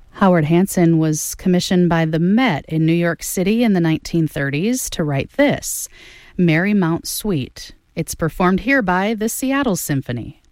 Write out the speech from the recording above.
Howard Hanson was commissioned by the Met in New York City in the 1930s to write this, Marymount Suite. It's performed here by the Seattle Symphony.